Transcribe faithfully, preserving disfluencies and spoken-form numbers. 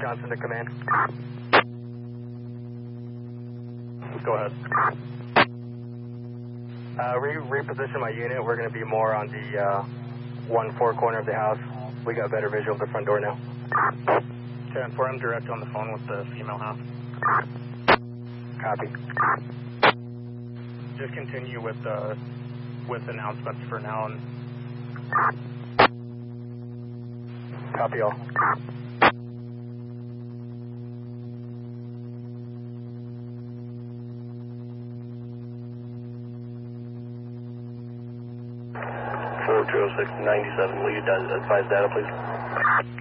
Johnson to command. Go ahead. Uh, re reposition my unit. We're going to be more on the uh, one four corner of the house. We got better visual of the front door now. ten four, I'm direct on the phone with the female half. Copy. Just continue with uh, with announcements for now. And copy all. four two oh six ninety-seven, will you advise data, please?